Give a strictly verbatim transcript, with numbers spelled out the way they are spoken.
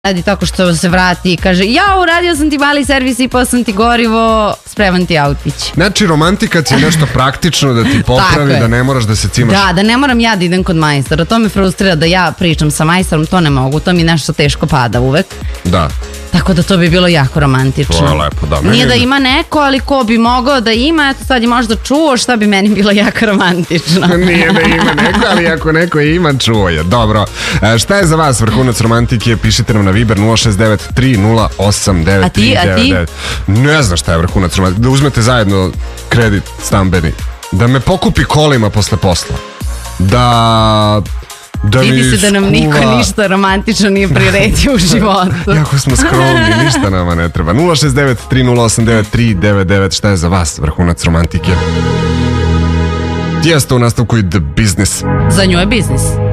radi tako što se vrati i kaže ja uradio sam ti mali servis i pa sam ti gorivo, spreman ti autić. Znači romantika ti je nešto praktično da ti popravi, da ne moraš da se cimaš. Da, da ne moram ja da idem kod majstora. To me frustrira da ja pričam sa majstorom, to ne mogu, to mi nešto teško pada uvek. Da. Tako da to bi bilo jako romantično. To je lepo, da. Nije da ima neko, ali ko bi mogao da ima, eto sad je možda čuo, šta bi meni bilo jako romantično. Nije da ima neko, ali ako neko ima, čuo je. Dobro. E, šta je za vas vrhunac romantike? Pišite nam na Viber nula šest devet tri nula osam devet tri devet devet. Ne znam šta je vrhunac romantike. Da uzmete zajedno kredit stambeni. Da me pokupi kolima posle posla. Da... Da vidi se da nam skuva... niko ništa romantično nije priredio u životu. Jako smo skromni, ništa nama ne treba. Nula šest devet tri nula osam devet tri devet devet. Šta je za vas vrhunac romantike? Tijesto u nastavku i The Business. Za nju je biznis.